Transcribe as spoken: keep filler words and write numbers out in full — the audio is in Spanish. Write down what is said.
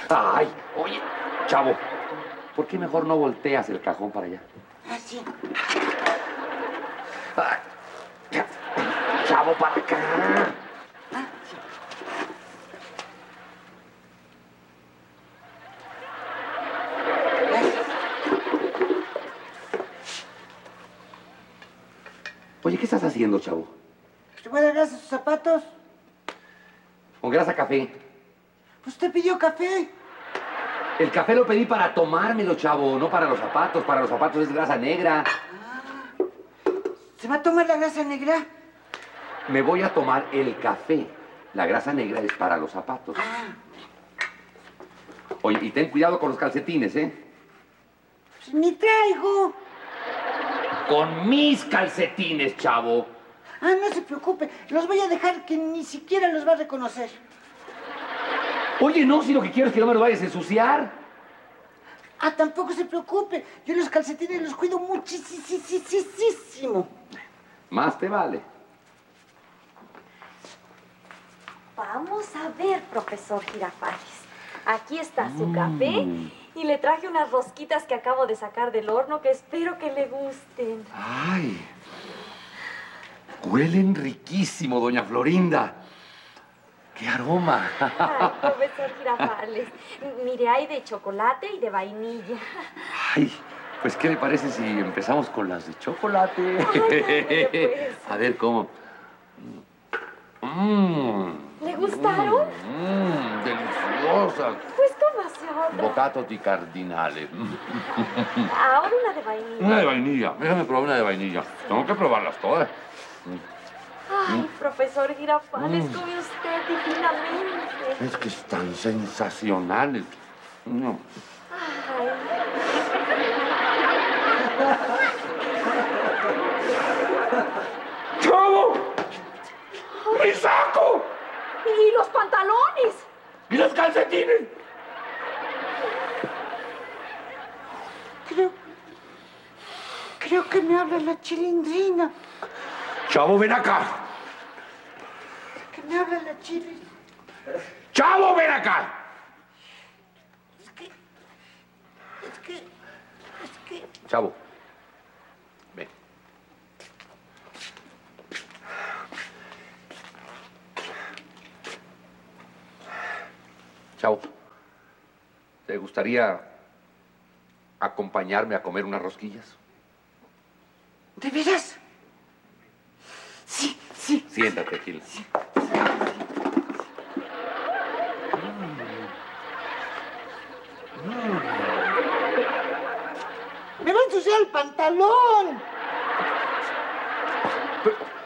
Ay, oye, chavo, ¿por qué mejor no volteas el cajón para allá? Ah, sí. Ay, chavo, para acá. Ah, sí. Gracias. Oye, ¿qué estás haciendo, chavo? ¿Te voy a dar gracias a sus zapatos? Con grasa café. Usted pidió café. El café lo pedí para tomármelo, chavo, no para los zapatos. Para los zapatos es grasa negra. Ah, ¿se va a tomar la grasa negra? Me voy a tomar el café. La grasa negra es para los zapatos. Ah, Oye, y ten cuidado con los calcetines, ¿eh? pues ni traigo. Con mis calcetines, chavo. Ah, no se preocupe. Los voy a dejar que ni siquiera los va a reconocer. Oye, no, si lo que quiero es que no me lo vayas a ensuciar. Ah, tampoco se preocupe. Yo los calcetines los cuido muchísimo. Más te vale. Vamos a ver, profesor Girafales. Aquí está su café y le traje unas rosquitas que acabo de sacar del horno que espero que le gusten. Ay, huelen riquísimo, doña Florinda. ¡Qué aroma! Ay, profesor Girafales. Mire, hay de chocolate y de vainilla. Ay, pues, ¿qué le parece si empezamos con las de chocolate? Ay, pues. A ver, ¿cómo? Mmm. ¿Le gustaron? Mmm, deliciosas. Pues tómase otra. Bocato di cardinale. Ahora una de vainilla. Una de vainilla. Déjame probar una de vainilla. Tengo que probarlas todas. Ay, profesor Girafales, come usted divinamente. Es que están sensacionales. No. Ay. ¡Chavo! ¡Mi saco! ¿Y los pantalones? ¡Y los calcetines! Creo... Creo que me habla la chilindrina. ¡Chavo, ven acá! Que me habla la chile. ¡Chavo, ven acá! Es que... Es que... Es que... Chavo, ven. Chavo, ¿te gustaría acompañarme a comer unas rosquillas? ¿De veras? Sí, sí. Siéntate, Gil. ¡Me va a ensuciar el pantalón! Pero,